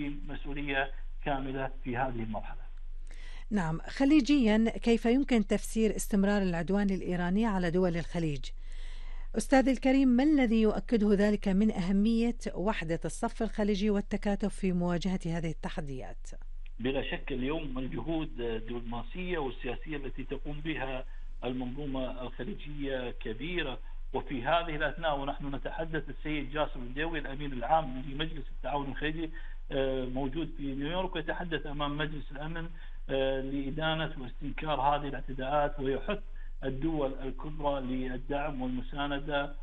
المسؤولين مسؤولية كاملة في هذه المرحلة. نعم، خليجيا كيف يمكن تفسير استمرار العدوان الإيراني على دول الخليج؟ أستاذ الكريم، ما الذي يؤكده ذلك من أهمية وحدة الصف الخليجي والتكاتف في مواجهة هذه التحديات؟ بلا شك اليوم الجهود الدبلوماسية والسياسية التي تقوم بها المنظومة الخليجية كبيرة، وفي هذه الأثناء ونحن نتحدث السيد جاسم الدوي الأمين العام لمجلس التعاون الخليجي موجود في نيويورك ويتحدث أمام مجلس الأمن لإدانة واستنكار هذه الاعتداءات، ويحث الدول الكبرى للدعم والمساندة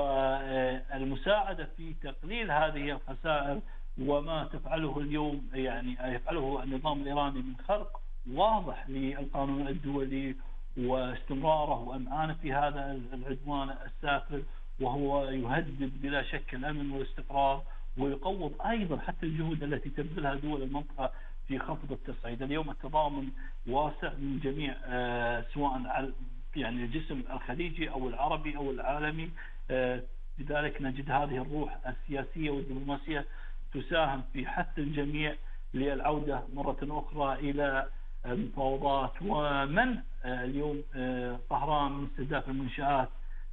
والمساعدة في تقليل هذه الخسائر. وما تفعله اليوم يعني يفعله النظام الإيراني من خرق واضح للقانون الدولي واستمراره وأمعانه في هذا العدوان السافر، وهو يهدد بلا شك الأمن والاستقرار، ويقوض أيضا حتى الجهود التي تبذلها دول المنطقة في خفض التصعيد. اليوم التضامن واسع من جميع سواء يعني الجسم الخليجي أو العربي أو العالمي، لذلك نجد هذه الروح السياسية والدبلوماسية تساهم في حث الجميع للعودة مرة أخرى إلى المفاوضات ومنع اليوم طهران من استهداف المنشآت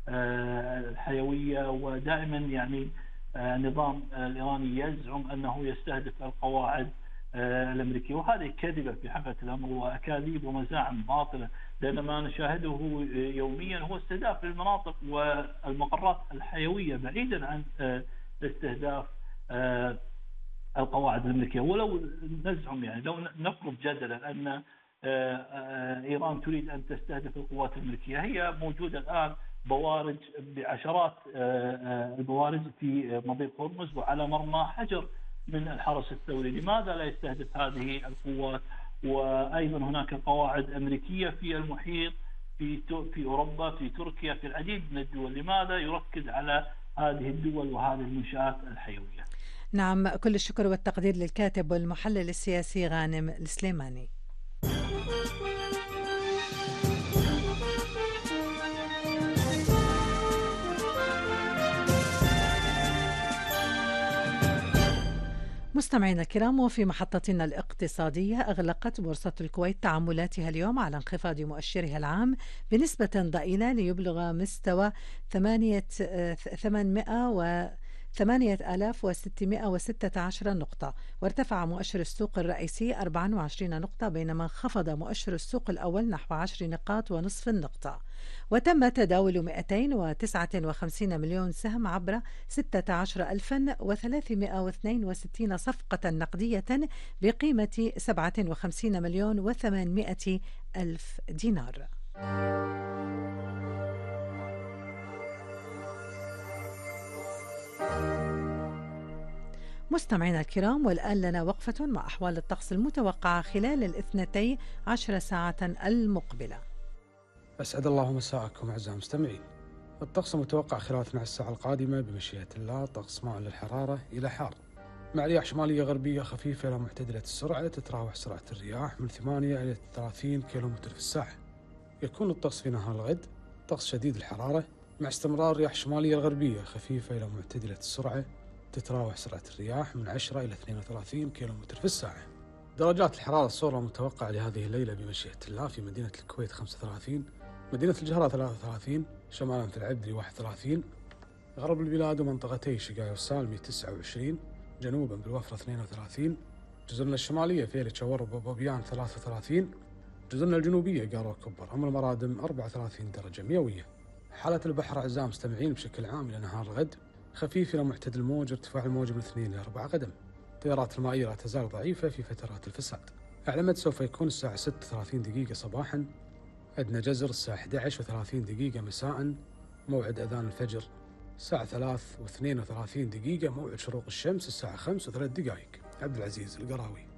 الحيوية. ودائما يعني النظام الإيراني يزعم أنه يستهدف القواعد الأمريكية، وهذه كذبة في حقيقة الأمر وأكاذيب ومزاعم باطلة، لأن ما نشاهده يوميا هو استهداف للمناطق والمقرات الحيوية بعيدا عن استهداف القواعد الأمريكية. ولو نزعم يعني لو نفرض جدلا أن إيران تريد أن تستهدف القوات الأمريكية، هي موجودة الآن بوارج بعشرات البوارج في مضيق هرمز وعلى مرمى حجر من الحرس الثوري، لماذا لا يستهدف هذه القوات؟ وأيضا هناك قواعد أمريكية في المحيط في أوروبا في تركيا في العديد من الدول، لماذا يركز على هذه الدول وهذه المنشآت الحيوية؟ نعم، كل الشكر والتقدير للكاتب والمحلل السياسي غانم السليماني. مستمعينا الكرام، وفي محطتنا الاقتصادية، أغلقت بورصة الكويت تعاملاتها اليوم على انخفاض مؤشرها العام بنسبة ضئيلة ليبلغ مستوى 8616 نقطة، وارتفع مؤشر السوق الرئيسي 24 نقطة، بينما انخفض مؤشر السوق الأول نحو 10 نقاط ونصف النقطة. وتم تداول 259 مليون سهم عبر 16362 صفقة نقدية بقيمة 57 مليون و800 ألف دينار. مستمعينا الكرام، والآن لنا وقفة مع أحوال الطقس المتوقعة خلال 12 ساعة المقبلة. أسعد الله مساءكم أعزائي المستمعين. الطقس المتوقع خلال 12 ساعة القادمة بمشيئة الله طقس مائل للحرارة إلى حار، مع رياح شمالية غربية خفيفة إلى معتدلة السرعة، تتراوح سرعة الرياح من 8 إلى 30 كيلومتر في الساعة. يكون الطقس في نهار الغد طقس شديد الحرارة مع استمرار رياح شمالية الغربية خفيفة إلى معتدلة السرعة، تتراوح سرعة الرياح من 10 إلى 32 كيلومتر في الساعة. درجات الحرارة الصغرى المتوقعة لهذه الليلة بمشيئة الله: في مدينة الكويت 35، مدينة الجهراء 33، شمالا في العبدري 31، غرب البلاد ومنطقتي شقايا والسالمي 29، جنوبا بالوفرة 32، جزرنا الشمالية فيلة وورب وبوبيان 33، جزرنا الجنوبية قارة وكبر أم المرادم 34 درجة مئوية. حالة البحر أعزائي المستمعين بشكل عام إلى نهار الغد خفيف إلى معتدل الموج، ارتفاع الموج من 2 إلى 4 قدم. التيارات المائية لا تزال ضعيفة في فترات الفساد. أعلى مد سوف يكون الساعة 6:30 دقيقة صباحا، أدنى جزر الساعة 11:30 دقيقة مساء، موعد أذان الفجر الساعة 3:32 دقيقة، موعد شروق الشمس الساعة 5:03 دقائق. عبد العزيز القراوي.